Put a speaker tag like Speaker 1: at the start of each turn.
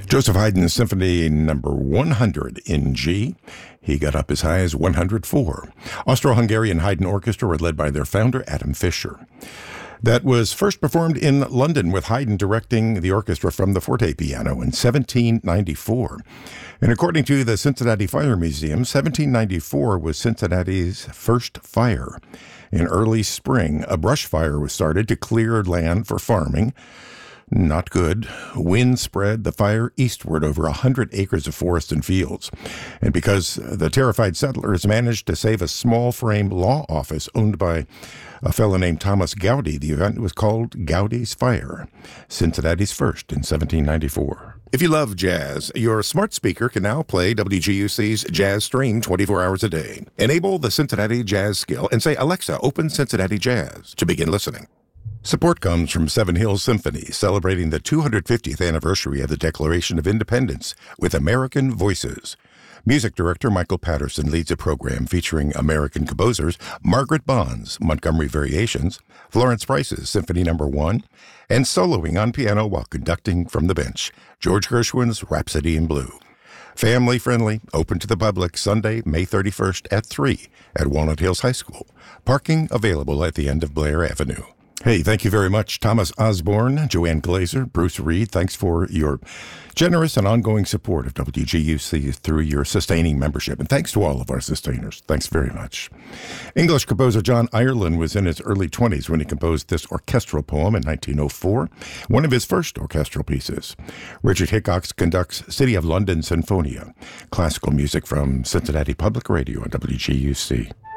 Speaker 1: Joseph Haydn Symphony number 100 in G. He got up as high as 104. Austro-Hungarian Haydn Orchestra were led by their founder, Adam Fischer. That was first performed in London with Haydn directing the orchestra from the forte piano in 1794. And according to the Cincinnati Fire Museum, 1794 was Cincinnati's first fire. In early spring, a brush fire was started to clear land for farming. Not good. Wind spread the fire eastward over 100 acres of forest and fields. And because the terrified settlers managed to save a small frame law office owned by a fellow named Thomas Gowdy, the event was called Gowdy's Fire, Cincinnati's first in 1794. If you love jazz, your smart speaker can now play WGUC's Jazz Stream 24 hours a day. Enable the Cincinnati Jazz skill and say, "Alexa, open Cincinnati Jazz," to begin listening. Support comes from Seven Hills Symphony, celebrating the 250th anniversary of the Declaration of Independence with American Voices. Music director Michael Patterson leads a program featuring American composers Margaret Bond's Montgomery Variations, Florence Price's Symphony No. 1, and soloing on piano while conducting from the bench, George Gershwin's Rhapsody in Blue. Family-friendly, open to the public, Sunday, May 31st at 3 at Walnut Hills High School. Parking available at the end of Blair Avenue. Hey, thank you very much, Thomas Osborne, Joanne Glazer, Bruce Reed. Thanks for your generous and ongoing support of WGUC through your sustaining membership. And thanks to all of our sustainers. Thanks very much. English composer John Ireland was in his early 20s when he composed this orchestral poem in 1904, one of his first orchestral pieces. Richard Hickox conducts City of London Sinfonia, classical music from Cincinnati Public Radio on WGUC.